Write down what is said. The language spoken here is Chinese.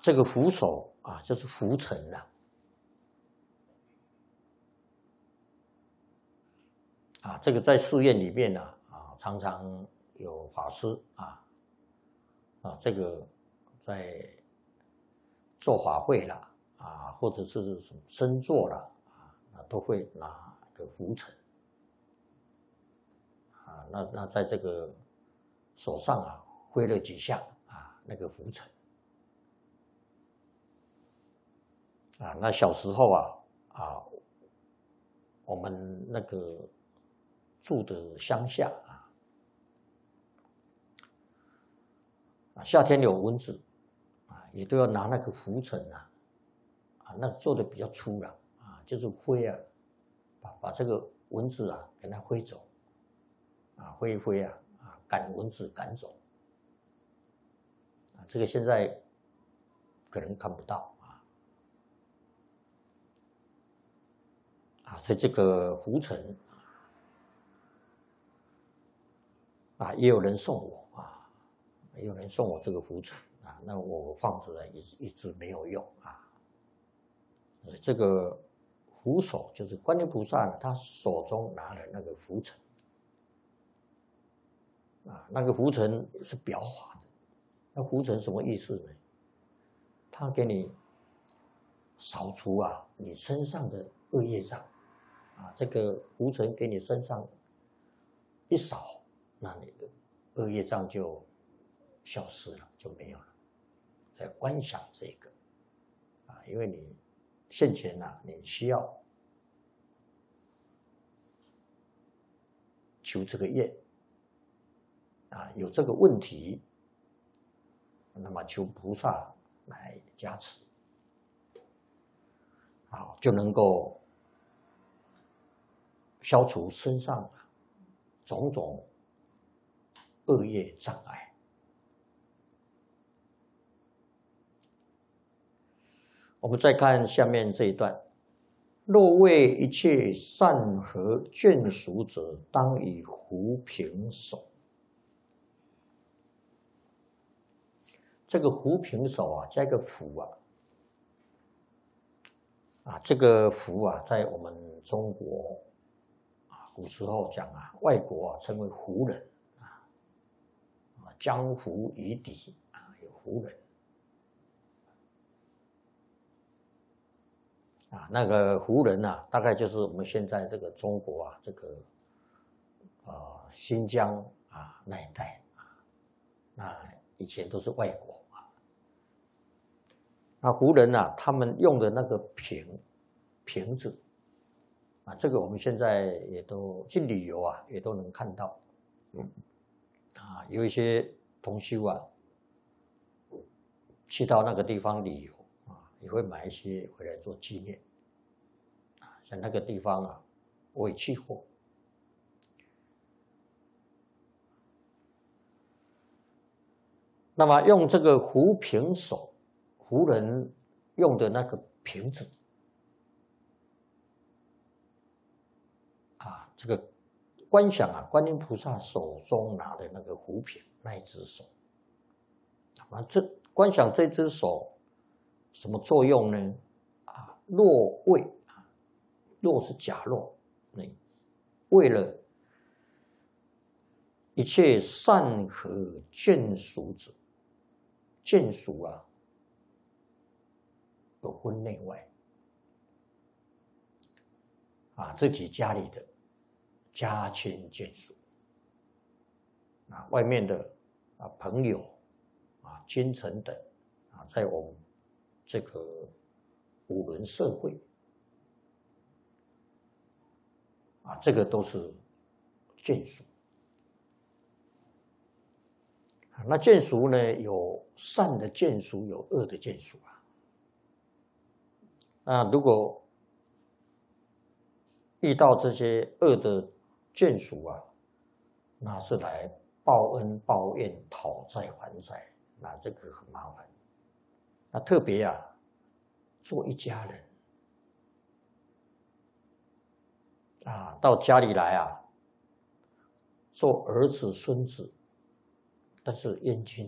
这个扶手就是扶尘了。这个在寺院里面常常有法师这个在做法会啦或者是什么僧座啦都会拿个拂尘那在这个手上挥了几下那个拂尘那小时候我们那个住的乡下夏天有蚊子也都要拿那个拂尘那做的比较粗了就是挥把这个蚊子给它挥走挥一挥赶蚊子赶走这个现在可能看不到所以这个拂尘也有人送我也有人送我这个拂尘那我放着一直没有用这个扶手就是观音菩萨他手中拿了那个拂尘那个拂尘是表法的。那拂尘什么意思呢？他给你扫除你身上的恶业障这个拂尘给你身上一扫，那你的恶业障就消失了，就没有了。在观想这个因为你现前你需要求这个愿有这个问题，那么求菩萨来加持就能够消除身上种种恶业障碍。我们再看下面这一段：若为一切善和眷属者，当以扶平手。这个扶平手加一个扶这个扶在我们中国古时候讲外国称为胡人江湖夷狄有胡人那个胡人大概就是我们现在这个中国这个新疆那一带那以前都是外国那胡人他们用的那个瓶子这个我们现在也都去旅游也都能看到有一些同修去到那个地方旅游也会买一些回来做纪念像那个地方我也去过。那么用这个扶平手，胡人用的那个瓶子这个观想观音菩萨手中拿的那个扶瓶那一只手观想这只手什么作用呢？若为若是假若为了一切善和眷属者，眷属有分内外自己家里的家亲眷属外面的朋友君臣等在我们这个五伦社会这个都是眷属那眷属呢，有善的眷属，有恶的眷属那如果遇到这些恶的眷属那是来报恩报怨讨债还债，那这个很麻烦。那特别做一家人到家里来做儿子孙子，但是冤亲